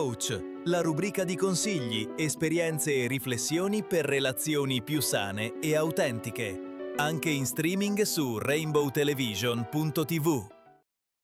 Coach, la rubrica di consigli, esperienze e riflessioni per relazioni più sane e autentiche. Anche in streaming su rainbowtelevision.tv.